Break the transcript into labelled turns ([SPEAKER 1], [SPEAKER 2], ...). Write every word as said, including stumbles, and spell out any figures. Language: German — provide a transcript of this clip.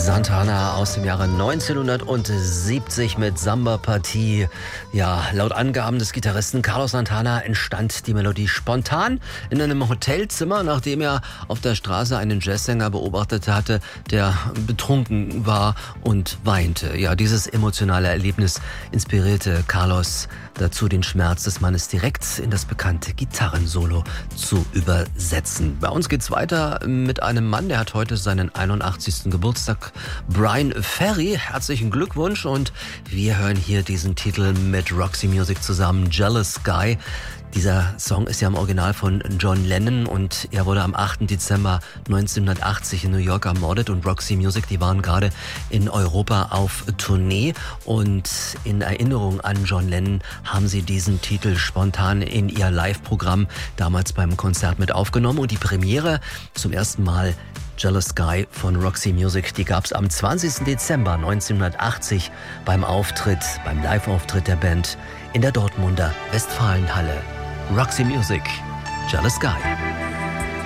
[SPEAKER 1] Santana aus dem Jahre neunzehnhundertsiebzig mit Samba-Partie. Ja, laut Angaben des Gitarristen Carlos Santana entstand die Melodie spontan in einem Hotelzimmer, nachdem er auf der Straße einen Jazzsänger beobachtet hatte, der betrunken war und weinte. Ja, dieses emotionale Erlebnis inspirierte Carlos dazu, den Schmerz des Mannes direkt in das bekannte Gitarrensolo zu übersetzen. Bei uns geht's weiter mit einem Mann, der hat heute seinen einundachtzigsten Geburtstag. Bryan Ferry, herzlichen Glückwunsch, und wir hören hier diesen Titel mit Roxy Music zusammen, Jealous Guy. Dieser Song ist ja im Original von John Lennon und er wurde am achten Dezember neunzehnhundertachtzig in New York ermordet, und Roxy Music, die waren gerade in Europa auf Tournee, und in Erinnerung an John Lennon haben sie diesen Titel spontan in ihr Live-Programm damals beim Konzert mit aufgenommen, und die Premiere zum ersten Mal Jealous Guy von Roxy Music, die gab es am zwanzigsten Dezember neunzehnhundertachtzig beim Auftritt, beim Live-Auftritt der Band in der Dortmunder Westfalenhalle. Roxy Music, Jealous Guy.